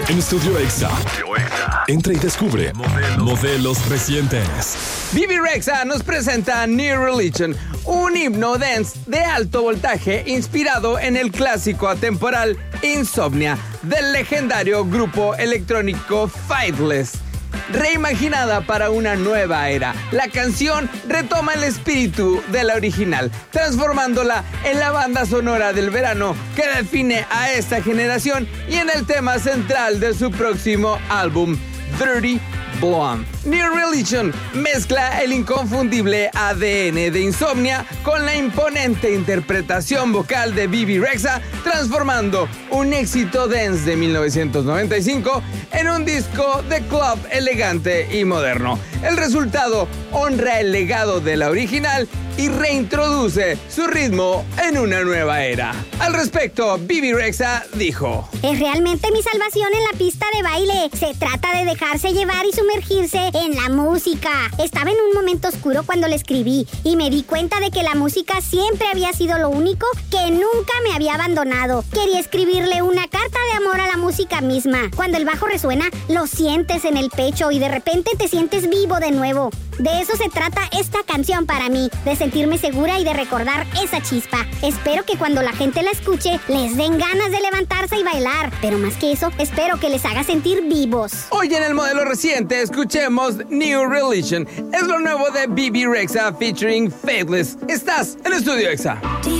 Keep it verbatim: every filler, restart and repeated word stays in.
En Estudio Exa. Entra y descubre modelos, modelos recientes. Bebe Rexha nos presenta New Religion, un himno dance de alto voltaje inspirado en el clásico atemporal Insomnia del legendario grupo electrónico Faithless. Reimaginada para una nueva era, la canción retoma el espíritu de la original, transformándola en la banda sonora del verano que define a esta generación y en el tema central de su próximo álbum, Dirty Blonde. New Religion mezcla el inconfundible A D N de Insomnia con la imponente interpretación vocal de Bebe Rexha, transformando un éxito dance de mil novecientos noventa y cinco en un disco de club elegante y moderno. El resultado honra el legado de la original y reintroduce su ritmo en una nueva era. Al respecto, Bebe Rexha dijo: es realmente mi salvación en la pista de baile. Se trata de dejarse llevar y sumergirse en la música. Estaba en un momento oscuro cuando le escribí y me di cuenta de que la música siempre había sido lo único que nunca me había abandonado. Quería escribirle una carta de amor a la música misma. Cuando el bajo resuena, lo sientes en el pecho y de repente te sientes vivo de nuevo. De eso se trata esta canción para mí, de sentirme segura y de recordar esa chispa. Espero que cuando la gente la escuche, les den ganas de levantarse y bailar. Pero más que eso, espero que les haga sentir vivos. Hoy en el modelo reciente, escuchemos New Religion. Es lo nuevo de Bebe Rexha featuring Faithless. Estás en Estudio Exa.